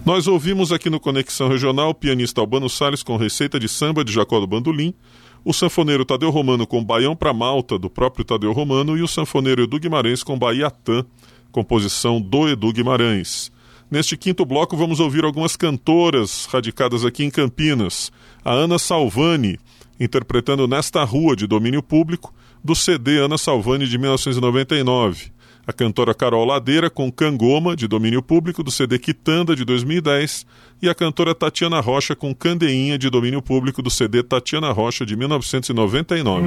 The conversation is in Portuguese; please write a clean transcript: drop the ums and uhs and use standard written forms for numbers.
Nós ouvimos aqui no Conexão Regional o pianista Albano Salles com Receita de Samba de Jacó do Bandolim, o sanfoneiro Tadeu Romano com Baião pra Malta, do próprio Tadeu Romano, e o sanfoneiro Edu Guimarães com Bahiatã, composição do Edu Guimarães. Neste quinto bloco vamos ouvir algumas cantoras radicadas aqui em Campinas. A Ana Salvani, interpretando Nesta Rua, de domínio público, do CD Ana Salvani de 1999. A cantora Carol Ladeira com Cangoma, de domínio público, do CD Quitanda, de 2010. E a cantora Tatiana Rocha com Candeinha, de domínio público, do CD Tatiana Rocha, de 1999.